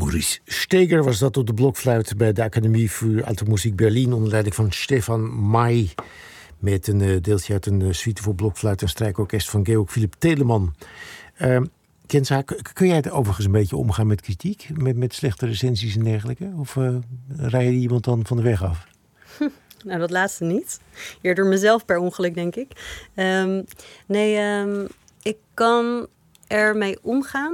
Maurice Steger was dat op de blokfluit bij de Academie für Alte Musik Berlin onder leiding van Stefan May. Met een deeltje uit een suite voor blokfluit en strijkorkest van Georg Philipp Telemann. Kenza, kun jij het overigens een beetje omgaan met kritiek? Met slechte recensies en dergelijke? Of rij je iemand dan van de weg af? Nou, dat laatste niet. Eerder mezelf per ongeluk, denk ik. Ik kan ermee omgaan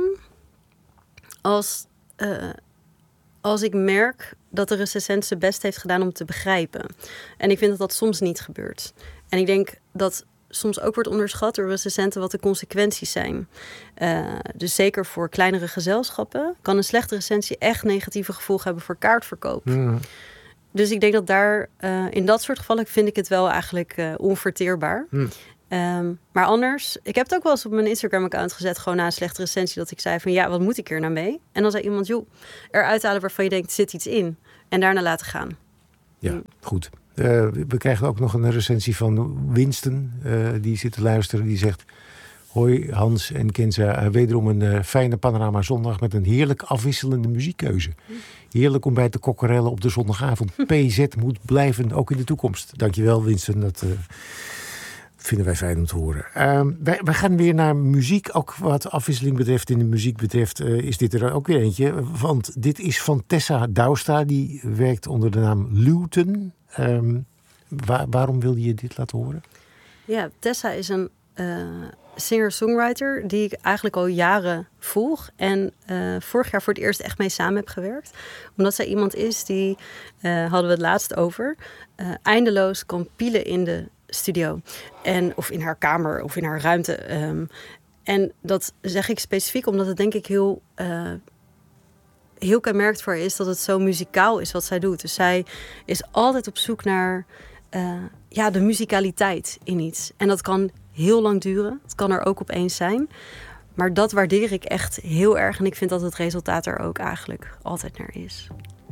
als ik merk dat de recensent zijn best heeft gedaan om te begrijpen. En ik vind dat dat soms niet gebeurt. En ik denk dat soms ook wordt onderschat door recensenten wat de consequenties zijn. Dus zeker voor kleinere gezelschappen kan een slechte recensie echt negatieve gevolgen hebben voor kaartverkoop. Mm. Dus ik denk dat daar in dat soort gevallen vind ik het wel eigenlijk onverteerbaar. Mm. Maar anders, ik heb het ook wel eens op mijn Instagram-account gezet, gewoon na een slechte recensie, dat ik zei van ja, wat moet ik hier nou mee? En dan zei iemand, joh, eruit halen waarvan je denkt, er zit iets in. En daarna laten gaan. Ja, goed. We krijgen ook nog een recensie van Winston, die zit te luisteren. Die zegt, hoi Hans en Kenza, wederom een fijne Panorama Zondag met een heerlijk afwisselende muziekkeuze. Heerlijk om bij te kokkerellen op de zondagavond. PZ moet blijven, ook in de toekomst. Dankjewel Winston, dat vinden wij fijn om te horen. Wij gaan weer naar muziek. Ook wat afwisseling betreft, in de muziek betreft, is dit er ook weer eentje. Want dit is van Tessa Douwstra. Die werkt onder de naam Luton. Waarom wilde je dit laten horen? Ja, Tessa is een singer-songwriter die ik eigenlijk al jaren volg. En vorig jaar voor het eerst echt mee samen heb gewerkt. Omdat zij iemand is die, hadden we het laatst over, eindeloos kan pielen in de studio. Of in haar kamer of in haar ruimte. En dat zeg ik specifiek omdat het denk ik heel kenmerkend voor haar is dat het zo muzikaal is wat zij doet. Dus zij is altijd op zoek naar de muzikaliteit in iets. En dat kan heel lang duren. Het kan er ook opeens zijn. Maar dat waardeer ik echt heel erg. En ik vind dat het resultaat er ook eigenlijk altijd naar is.